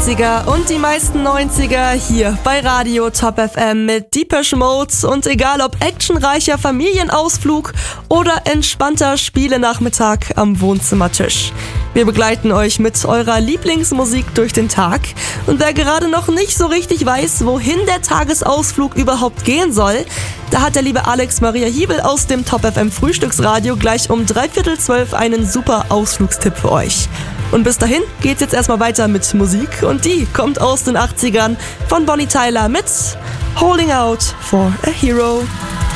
80er und die meisten 90er hier bei Radio Top FM mit Depeche Mode. Und egal ob actionreicher Familienausflug oder entspannter Spielenachmittag am Wohnzimmertisch. Wir begleiten euch mit eurer Lieblingsmusik durch den Tag. Und wer gerade noch nicht so richtig weiß, wohin der Tagesausflug überhaupt gehen soll, da hat der liebe Alex Maria Hiebel aus dem Top FM Frühstücksradio gleich um 11:45 einen super Ausflugstipp für euch. Und bis dahin geht's jetzt erstmal weiter mit Musik und die kommt aus den 80ern von Bonnie Tyler mit Holding Out for a Hero.